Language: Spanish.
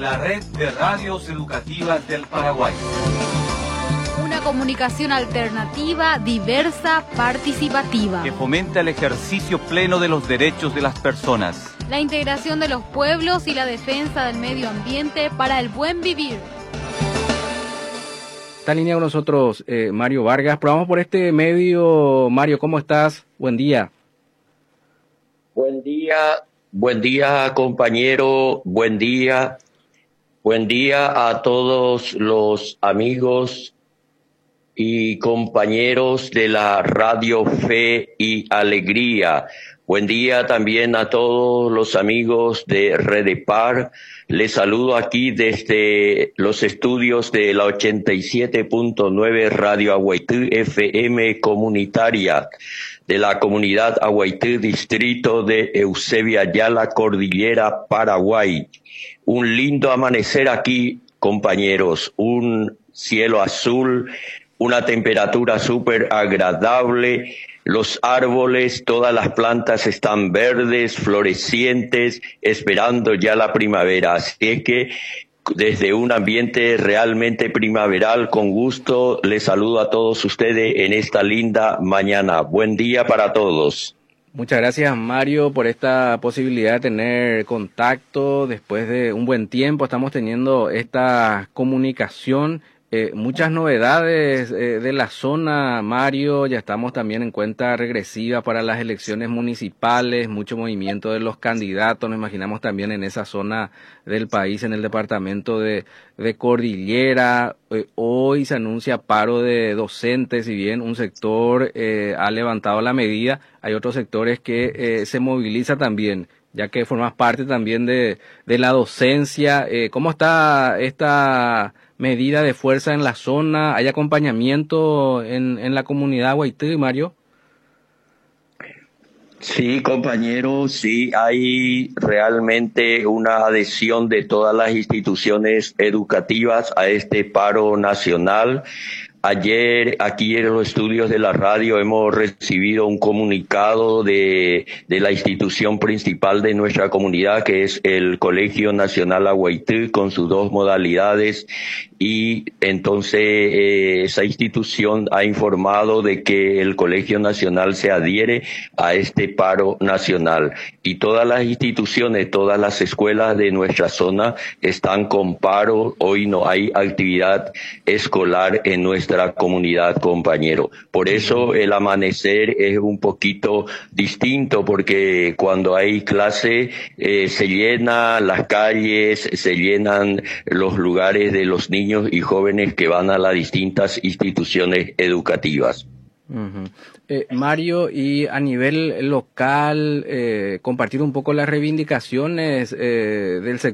la red de radios educativas del Paraguay. Una comunicación alternativa, diversa, participativa. Que fomenta el ejercicio pleno de los derechos de las personas. La integración de los pueblos y la defensa del medio ambiente para el buen vivir. Está en línea con nosotros Mario Vargas. Probamos por este medio. Mario, ¿cómo estás? Buen día. Buen día compañero, buen día a todos los amigos y compañeros de la Radio Fe y Alegría. Buen día también a todos los amigos de Redepar. Les saludo aquí desde los estudios de la 87.9 Radio Aguaití FM comunitaria de la comunidad Aguaití, distrito de Eusebia Yala, Cordillera, Paraguay. Un lindo amanecer aquí, compañeros, un cielo azul, una temperatura súper agradable, los árboles, todas las plantas están verdes, florecientes, esperando ya la primavera. Así es que desde un ambiente realmente primaveral, con gusto, les saludo a todos ustedes en esta linda mañana. Buen día para todos. Muchas gracias, Mario, por esta posibilidad de tener contacto. Después de un buen tiempo estamos teniendo esta comunicación. Muchas novedades de la zona, Mario. Ya estamos también en cuenta regresiva para las elecciones municipales, mucho movimiento de los candidatos. Nos imaginamos también en esa zona del país, en el departamento de Cordillera. Hoy se anuncia paro de docentes, si bien un sector ha levantado la medida, hay otros sectores que se moviliza también, ya que formas parte también de la docencia. ¿Cómo está esta medida de fuerza en la zona? ¿Hay acompañamiento en la comunidad Aguaití, Mario? Sí, compañeros, sí, hay realmente una adhesión de todas las instituciones educativas a este paro nacional. Ayer, aquí en los estudios de la radio, hemos recibido un comunicado de la institución principal de nuestra comunidad, que es el Colegio Nacional Aguaití, con sus dos modalidades, y entonces esa institución ha informado de que el Colegio Nacional se adhiere a este paro nacional. Y todas las instituciones, todas las escuelas de nuestra zona están con paro. Hoy no hay actividad escolar en nuestra comunidad, compañero. Por eso el amanecer es un poquito distinto, porque cuando hay clase se llenan las calles, se llenan los lugares de los niños y jóvenes que van a las distintas instituciones educativas. Mario, y a nivel local, compartir un poco las reivindicaciones del sector